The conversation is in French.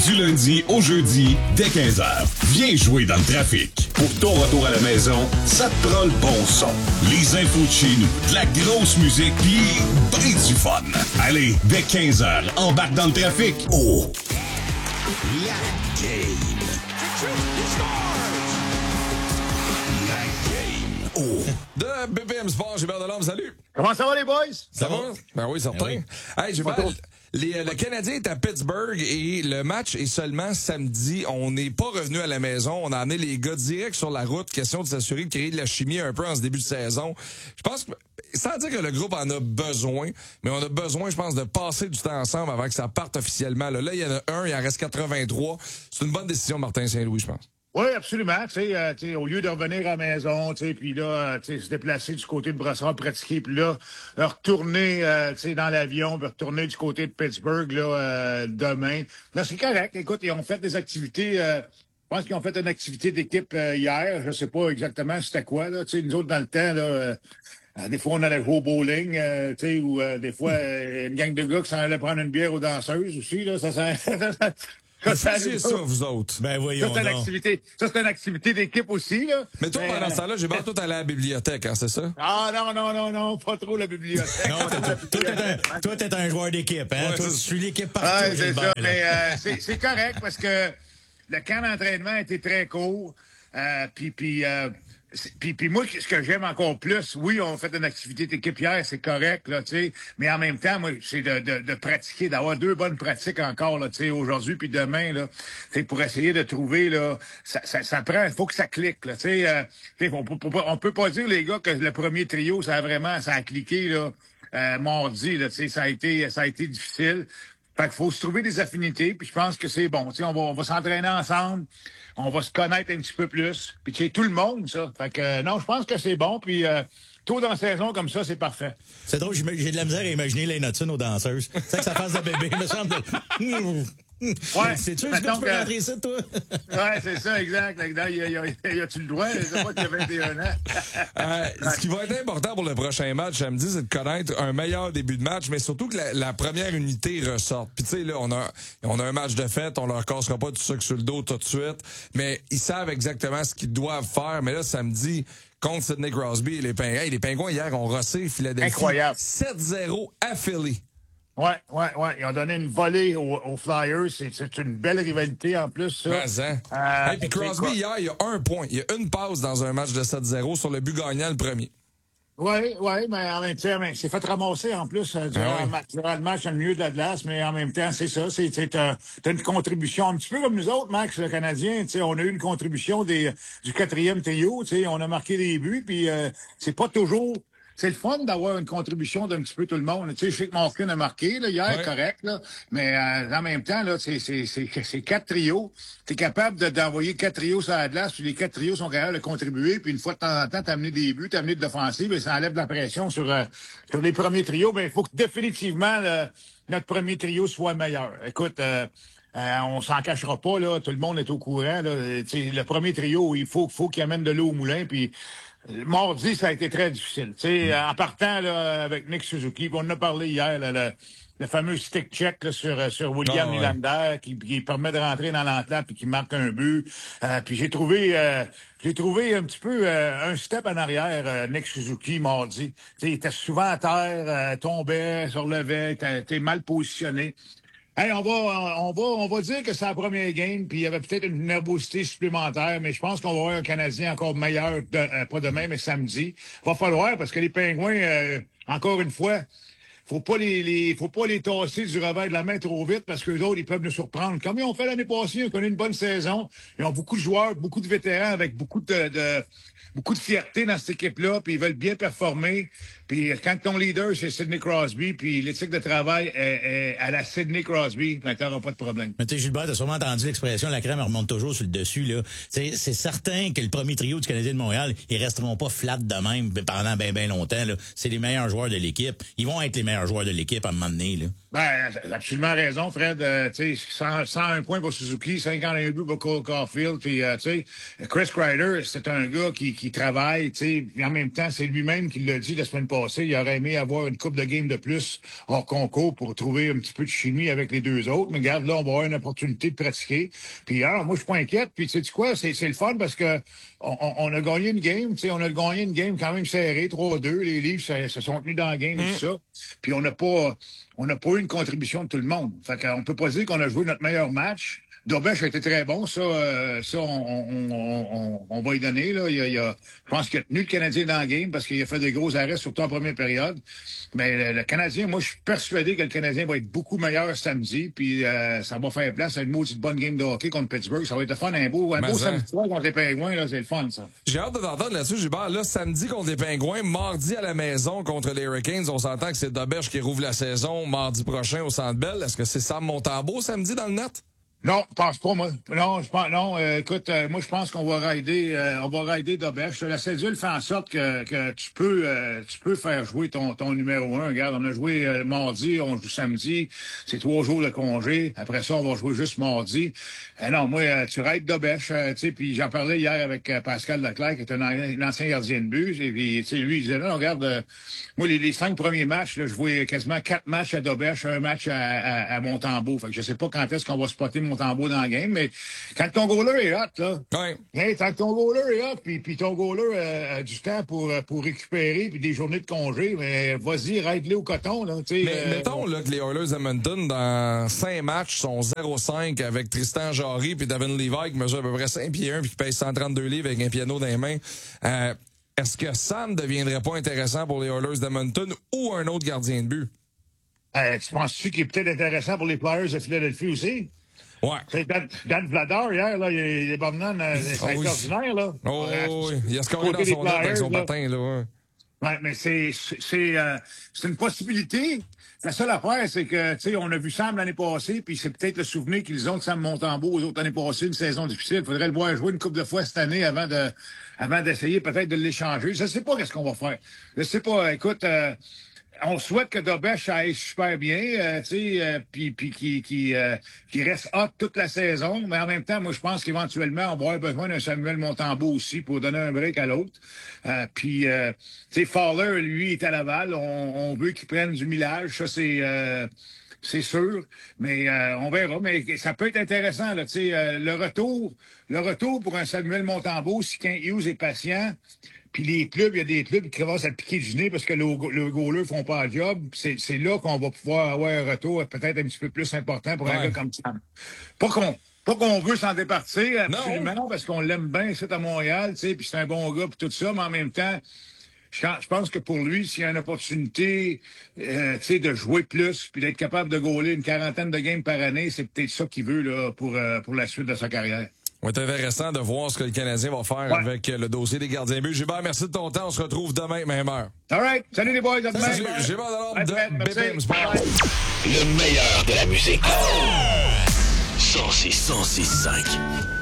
Du lundi au jeudi, dès 15h. Viens jouer dans le trafic. Pour ton retour à la maison, ça te prend le bon son. Les infos de chez nous, de la grosse musique, pis ben du fun. Allez, dès 15h, embarque dans le trafic. Oh! La game. La game. Oh! De BPM Sport, Gilbert Delorme, salut! Comment ça va, les boys? Ça va? Ben oui, certain. Ben oui. Hey, Gilbert, le Canadien est à Pittsburgh et le match est seulement samedi. On n'est pas revenu à la maison. On a amené les gars direct sur la route. Question de s'assurer de créer de la chimie un peu en ce début de saison. Je pense que, sans dire que le groupe en a besoin, mais on a besoin, je pense, de passer du temps ensemble avant que ça parte officiellement. Là, il y en a un, il en reste 83. C'est une bonne décision de Martin Saint-Louis, je pense. Oui, absolument. Tu sais, au lieu de revenir à la maison, puis là, se déplacer du côté de Brossard, pratiquer, puis là, retourner dans l'avion, puis retourner du côté de Pittsburgh là, demain. Là, c'est correct. Écoute, ils ont fait des activités. Je pense qu'ils ont fait une activité d'équipe hier. Je sais pas exactement c'était quoi. Là. Nous autres, dans le temps, là. Des fois, on allait jouer au bowling, ou des fois, une gang de gars qui s'en allaient prendre une bière aux danseuses aussi. Là, C'est ça, vous autres. Ben voyons. Ça, c'est une activité d'équipe aussi, là. Mais toi, pendant ce temps-là, j'ai bien tout allé à la bibliothèque, hein, c'est ça? Ah, non, pas trop la bibliothèque. Non, toi, t'es un joueur d'équipe, hein? Ouais, toi, tu suis l'équipe partout. Ouais, c'est ça. Mais c'est correct parce que le camp d'entraînement était très court. Puis moi, ce que j'aime encore plus, oui, on fait une activité d'équipe hier, c'est correct, là, tu sais, mais en même temps, moi, c'est de pratiquer, d'avoir deux bonnes pratiques encore, là, tu sais, aujourd'hui puis demain, là, tu sais, pour essayer de trouver, là, ça prend, il faut que ça clique, là, tu sais, on peut pas dire, les gars, que le premier trio, ça a cliqué, là, mardi, là, tu sais, ça a été difficile. Fait qu'il faut se trouver des affinités, puis je pense que c'est bon. Tu sais, on va s'entraîner ensemble, on va se connaître un petit peu plus. Puis tu sais, tout le monde, ça. Fait que non, je pense que c'est bon, puis tôt dans la saison comme ça, c'est parfait. C'est drôle, j'ai de la misère à imaginer les Notun aux danseuses. C'est que ça fasse de bébé, me semble. Ouais. C'est sûr que tu peux rentrer ici, toi? Ouais, c'est ça, exact. Y a-tu le droit? Je sais pas qu'il y a 21 ans. Ce qui va être important pour le prochain match samedi, c'est de connaître un meilleur début de match, mais surtout que la première unité ressorte. Puis tu sais, là, on a un match de fête, on leur cassera pas tout ça sur le dos tout de suite, mais ils savent exactement ce qu'ils doivent faire. Mais là, samedi, contre Sidney Crosby et les Pingouins. Hey, les Pingouins, hier, ont rossé Philadelphie. Incroyable. 7-0 à Philly. Ouais. Ils ont donné une volée aux Flyers. C'est une belle rivalité en plus, ça. Puis Crosby, hier, il y a un point. Il y a une passe dans un match de 7-0 sur le but gagnant, le premier. Oui, mais en même temps, c'est fait ramasser en plus durant le match dans le milieu de la glace, mais en même temps, c'est ça. T'as une contribution un petit peu comme nous autres, Max, le Canadien. On a eu une contribution du quatrième trio. On a marqué des buts, puis c'est pas toujours. C'est le fun d'avoir une contribution d'un petit peu tout le monde. Tu sais, je sais que Malkin a marqué là, hier, correct, là, mais en même temps, là, c'est quatre trios. Tu es capable d'envoyer quatre trios sur la glace, puis les quatre trios sont capables de contribuer, puis une fois de temps en temps, t'amener des buts, t'amener de l'offensive, et ça enlève de la pression sur les premiers trios. Ben, il faut que définitivement notre premier trio soit meilleur. Écoute, on s'en cachera pas, là. Tout le monde est au courant, là. Le premier trio, il faut qu'il amène de l'eau au moulin, puis mardi, ça a été très difficile. En partant là, avec Nick Suzuki, on en a parlé hier, là, le fameux stick check là, sur William Nylander qui permet de rentrer dans l'entente puis qui marque un but. Puis j'ai trouvé un petit peu un step en arrière, Nick Suzuki, mardi. Il était souvent à terre, tombait, se relevait, était mal positionné. Hey, on va dire que c'est la première game, puis il y avait peut-être une nervosité supplémentaire, mais je pense qu'on va avoir un Canadien encore meilleur, pas demain, mais samedi. Va falloir, parce que les Pingouins, encore une fois, faut pas les tasser du revers de la main trop vite, parce qu'eux autres, ils peuvent nous surprendre. Comme ils ont fait l'année passée, ils ont connu une bonne saison. Ils ont beaucoup de joueurs, beaucoup de vétérans avec beaucoup de fierté dans cette équipe-là, puis ils veulent bien performer. Puis quand ton leader, c'est Sidney Crosby, puis l'éthique de travail est à la Sidney Crosby, ben t'auras pas de problème. Mais tu sais, Gilbert, t'as sûrement entendu l'expression « la crème remonte toujours sur le dessus », là. C'est certain que le premier trio du Canadien de Montréal, ils resteront pas flat de même pendant bien longtemps, là. C'est les meilleurs joueurs de l'équipe. Ils vont être les meilleurs joueurs de l'équipe à un moment donné, là. Ben, t'as absolument raison, Fred. Tu sais, 101 points pour Suzuki, 51 buts pour Cole Caulfield. Puis, tu sais, Chris Kreider, c'est un gars qui travaille, tu sais. Puis en même temps, c'est lui-même qui l'a dit la semaine passée. Il aurait aimé avoir une coupe de game de plus hors concours pour trouver un petit peu de chimie avec les deux autres. Mais regarde, là, on va avoir une opportunité de pratiquer. Puis, alors, moi, je suis pas inquiète. Puis, tu sais quoi, c'est le fun parce que on a gagné une game, tu sais, on a gagné une game quand même serrée, 3-2. Les Leafs se sont tenus dans la game et tout ça. Puis, on n'a pas eu une contribution de tout le monde. Fait qu'on peut pas dire qu'on a joué notre meilleur match. Dobech a été très bon, ça on va y donner. Là. Je pense qu'il a tenu le Canadien dans le game parce qu'il a fait des gros arrêts, surtout en première période. Mais le Canadien, moi, je suis persuadé que le Canadien va être beaucoup meilleur samedi, puis ça va faire place à une maudite bonne game de hockey contre Pittsburgh. Ça va être le fun, un beau samedi soir contre les Pingouins, là, c'est le fun, ça. J'ai hâte de t'entendre là-dessus, Gilbert. Là, samedi contre les Pingouins, mardi à la maison contre les Hurricanes. On s'entend que c'est Dobech qui rouvre la saison mardi prochain au Centre Bell. Est-ce que c'est Sam Montembeault samedi dans le net? Non, je pense pas, moi. Non, écoute, moi, je pense qu'on va rider Dobech. La cédule fait en sorte que tu peux faire jouer ton numéro 1. Regarde, on a joué mardi, on joue samedi. C'est 3 jours de congé. Après ça, on va jouer juste mardi. Non, moi, tu rides Dobech, tu sais, puis j'en parlais hier avec Pascal Leclerc, qui est un ancien gardien de but. Et puis, tu sais, lui, il disait, non, regarde, moi, les 5 premiers matchs, là, je jouais quasiment 4 matchs à Dobech, un match à Montembeault. Fait que je sais pas quand est-ce qu'on va spotter Montembeault dans le game, mais quand ton goaler est hot, là, quand ton goaler est hot, puis ton goaler a du temps pour récupérer, puis des journées de congé, mais vas-y, ride-les au coton, là, tu sais. Mais mettons là, que les Oilers Edmonton, dans 5 matchs, sont 0-5 avec Tristan Jarry puis Devin Levi, qui mesure à peu près 5 pieds 1 puis qui pèse 132 livres avec un piano dans les mains. Est-ce que Sam ne deviendrait pas intéressant pour les Oilers d'Edmonton ou un autre gardien de but? Tu penses-tu qu'il est peut-être intéressant pour les Flyers de Philadelphie aussi? Ouais. C'est Dan Vladar, hier, là, il est bonhomme, c'est extraordinaire, là. Oh, oui. Il a scoré dans son net avec son patin, là. Ouais, mais c'est une possibilité. La seule affaire, c'est que, tu sais, on a vu Sam l'année passée, puis c'est peut-être le souvenir qu'ils ont de Sam Montembeault aux autres années passées, une saison difficile. Il faudrait le voir jouer une couple de fois cette année avant d'essayer peut-être de l'échanger. Je sais pas qu'est-ce qu'on va faire. Je sais pas. Écoute, on souhaite que Dobech aille super bien, tu sais, puis qu'il reste hot toute la saison. Mais en même temps, moi, je pense qu'éventuellement, on va avoir besoin d'un Samuel Montembeault aussi pour donner un break à l'autre. Tu sais, Fowler, lui, est à Laval. On veut qu'il prenne du millage. Ça, c'est sûr, mais on verra. Mais ça peut être intéressant, là. Tu sais, le retour pour un Samuel Montembeault, si Kent Hughes est patient. Puis les clubs, il y a des clubs qui commencent à piquer du nez parce que le goaler font pas le job. C'est là qu'on va pouvoir avoir un retour peut-être un petit peu plus important pour un gars comme ça. Pas qu'on veut s'en départir, absolument, parce qu'on l'aime bien, c'est à Montréal, tu sais, puis c'est un bon gars, puis tout ça, mais en même temps, je pense que pour lui, s'il y a une opportunité, tu sais, de jouer plus, puis d'être capable de goaler une 40aine de games par année, c'est peut-être ça qu'il veut là pour la suite de sa carrière. Va être intéressant de voir ce que le Canadien va faire avec le dossier des gardiens but. Gilbert, merci de ton temps. On se retrouve demain, même heure. All right. Salut les boys. À demain. Gilbert Delorme de BPM Sport. Le meilleur de la musique. 106.5.